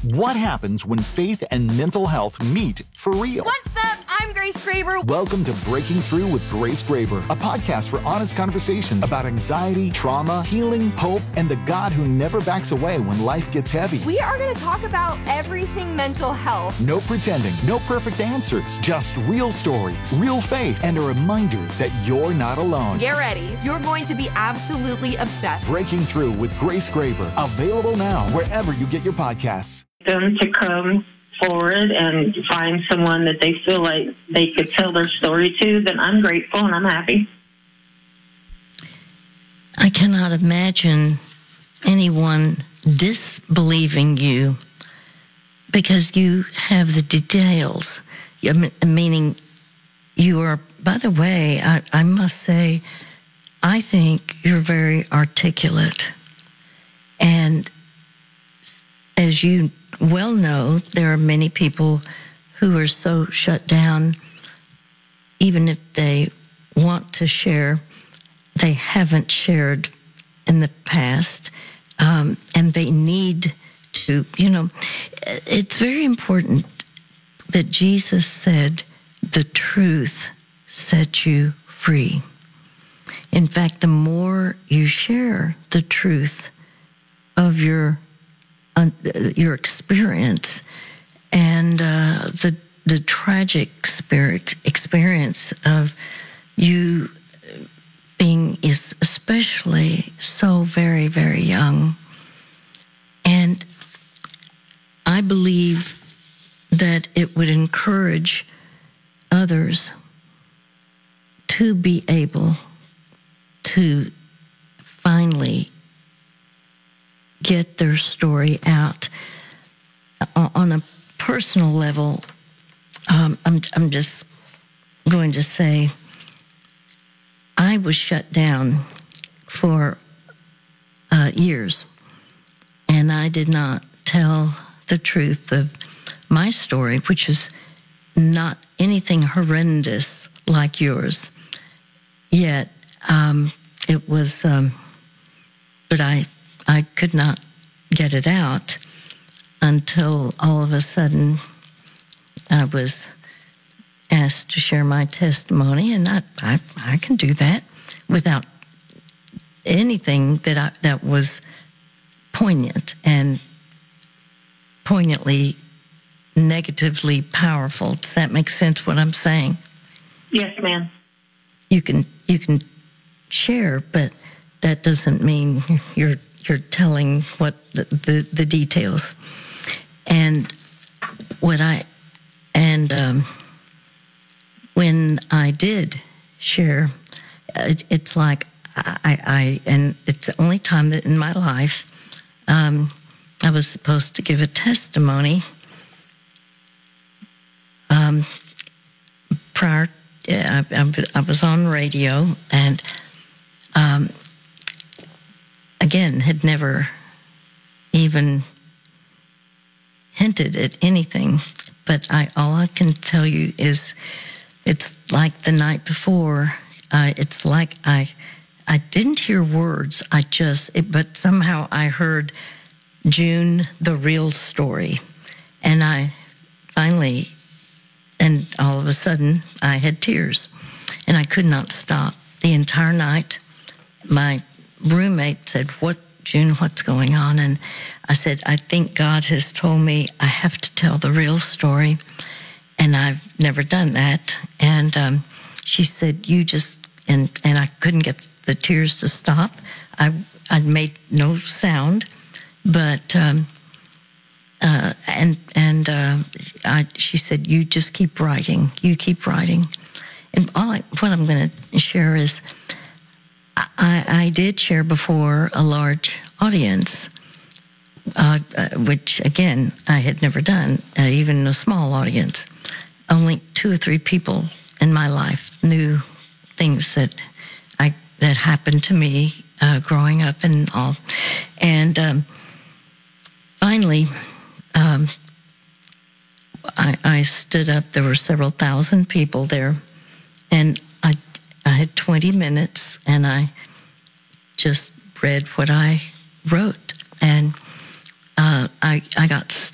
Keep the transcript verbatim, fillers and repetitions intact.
What happens when faith and mental health meet for real? What's up? I'm Grace Graber. Welcome to Breaking Through with Grace Graber, a podcast for honest conversations about anxiety, trauma, healing, hope, and the God who never backs away when life gets heavy. We are going to talk about everything mental health. No pretending, no perfect answers, just real stories, real faith, and a reminder that you're not alone. Get ready. You're going to be absolutely obsessed. Breaking Through with Grace Graber, available now wherever you get your podcasts. Them to come forward and find someone that they feel like they could tell their story to, then I'm grateful and I'm happy. I cannot imagine anyone disbelieving you because you have the details, meaning you are, by the way, I, I must say, I think you're very articulate. And as you well know, there are many people who are so shut down, even if they want to share, they haven't shared in the past, um, and they need to, you know, it's very important that Jesus said, the truth sets you free. In fact, the more you share the truth of your uh, your experience and uh, the the tragic spirit experience of you being is especially so very, very young. And I believe that it would encourage others to be able to finally get their story out. On a personal level, um, I'm, I'm just going to say, I was shut down for uh, years, and I did not tell the truth of my story, which is not anything horrendous like yours. Yet, um, it was, um, but I, I could not get it out until all of a sudden I was asked to share my testimony, and I, I, I can do that without anything that I, that was poignant and poignantly negatively powerful. Does that make sense what I'm saying? Yes, ma'am. You can you can share, but that doesn't mean you're you're telling what the, the, the details. And what I and um, when I did share, it, it's like I, I and it's the only time that in my life um, I was supposed to give a testimony. Um, prior, I, I, I was on radio, and um, again had never even hinted at anything. But I, all I can tell you is, it's like the night before. Uh, it's like I, I didn't hear words. I just, it, but somehow I heard June, the real story, and I finally. And all of a sudden, I had tears, and I could not stop the entire night. My roommate said, "What, June, what's going on?" And I said, "I think God has told me I have to tell the real story, and I've never done that." And um, she said, "You just," and, and I couldn't get the tears to stop. I, I'd made no sound, but... Um, Uh, and and uh, I, she said, "You just keep writing. You keep writing." And all I, what I'm going to share is, I, I did share before a large audience, uh, uh, which again I had never done, uh, even a small audience. Only two or three people in my life knew things that I that happened to me uh, growing up and all. And um, finally. Um, I, I stood up. There were several thousand people there, and I, I had twenty minutes, and I just read what I wrote, and uh, I, I got